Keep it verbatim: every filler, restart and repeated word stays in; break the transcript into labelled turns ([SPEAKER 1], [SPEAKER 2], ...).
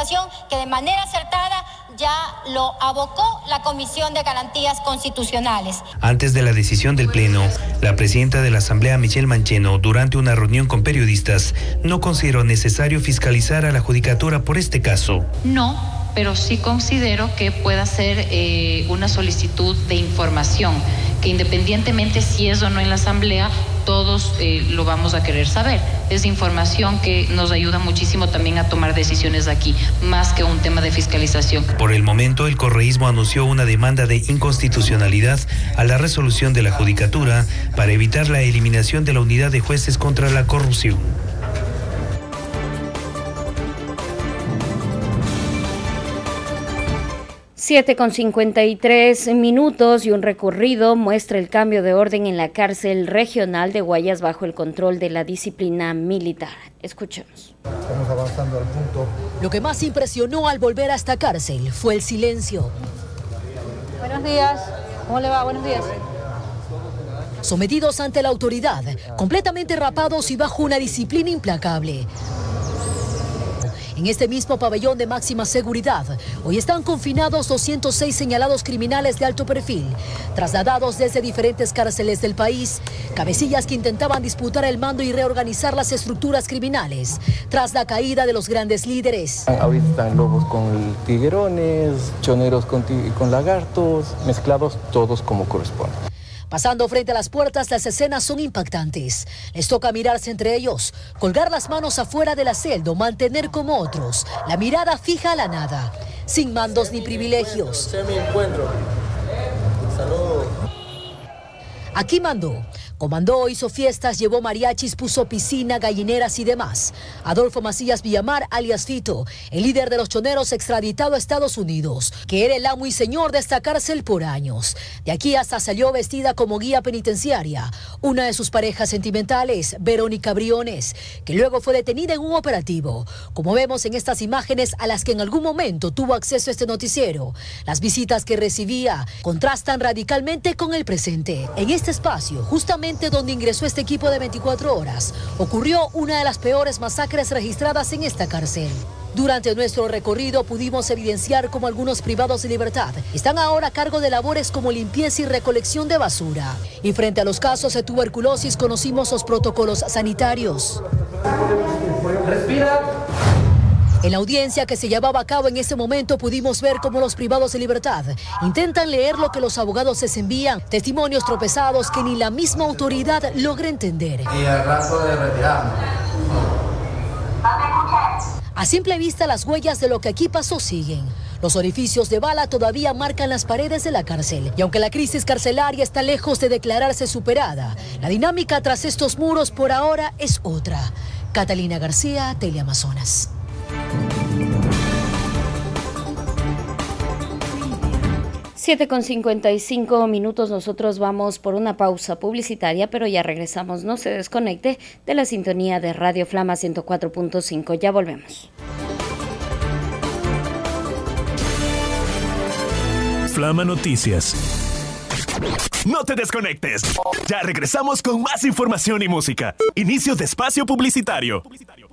[SPEAKER 1] fiscalización que de manera acertada ya lo abocó la Comisión de Garantías Constitucionales.
[SPEAKER 2] Antes de la decisión del Pleno, la presidenta de la Asamblea, Michelle Mancheno, durante una reunión con periodistas, no consideró necesario fiscalizar a la Judicatura por este caso.
[SPEAKER 3] No, pero sí considero que pueda ser eh, una solicitud de información, que independientemente si es o no en la Asamblea, todos eh, lo vamos a querer saber. Es información que nos ayuda muchísimo también a tomar decisiones aquí, más que un tema de fiscalización.
[SPEAKER 2] Por el momento, el correísmo anunció una demanda de inconstitucionalidad a la resolución de la Judicatura para evitar la eliminación de la unidad de jueces contra la corrupción.
[SPEAKER 4] siete con cincuenta y tres minutos y un recorrido muestra el cambio de orden en la cárcel regional de Guayas bajo el control de la disciplina militar. Escuchemos.
[SPEAKER 5] Estamos avanzando al punto.
[SPEAKER 6] Lo que más impresionó al volver a esta cárcel fue el silencio.
[SPEAKER 7] Buenos días. ¿Cómo le va? Buenos días.
[SPEAKER 6] Sometidos ante la autoridad, completamente rapados y bajo una disciplina implacable. En este mismo pabellón de máxima seguridad, hoy están confinados doscientos seis señalados criminales de alto perfil, trasladados desde diferentes cárceles del país, cabecillas que intentaban disputar el mando y reorganizar las estructuras criminales, tras la caída de los grandes líderes.
[SPEAKER 8] Ahorita están lobos con tiguerones, choneros con, con lagartos, mezclados todos como corresponde.
[SPEAKER 6] Pasando frente a las puertas, las escenas son impactantes. Les toca mirarse entre ellos, colgar las manos afuera de la celda, mantener como otros la mirada fija a la nada, sin mandos ni privilegios. Aquí mandó, comandó, hizo fiestas, llevó mariachis, puso piscina, gallineras y demás. Adolfo Macías Villamar, alias Fito, el líder de los choneros extraditado a Estados Unidos, que era el amo y señor de esta cárcel por años. De aquí hasta salió vestida como guía penitenciaria una de sus parejas sentimentales, Verónica Briones, que luego fue detenida en un operativo. Como vemos en estas imágenes a las que en algún momento tuvo acceso este noticiero, las visitas que recibía contrastan radicalmente con el presente. En este espacio, justamente donde ingresó este equipo de veinticuatro horas, ocurrió una de las peores masacres registradas en esta cárcel. Durante nuestro recorrido pudimos evidenciar cómo algunos privados de libertad están ahora a cargo de labores como limpieza y recolección de basura. Y frente a los casos de tuberculosis conocimos los protocolos sanitarios. Respira. En la audiencia que se llevaba a cabo en ese momento pudimos ver cómo los privados de libertad intentan leer lo que los abogados les envían, testimonios tropezados que ni la misma autoridad logra entender.
[SPEAKER 5] Y el rato de retirada.
[SPEAKER 6] A simple vista las huellas de lo que aquí pasó siguen. Los orificios de bala todavía marcan las paredes de la cárcel. Y aunque la crisis carcelaria está lejos de declararse superada, la dinámica tras estos muros por ahora es otra. Catalina García, Teleamazonas.
[SPEAKER 4] siete con cincuenta y cinco minutos, nosotros vamos por una pausa publicitaria, pero ya regresamos, no se desconecte de la sintonía de Radio Flama ciento cuatro punto cinco, ya volvemos.
[SPEAKER 9] Flama Noticias. No te desconectes, ya regresamos con más información y música. Inicio de espacio publicitario.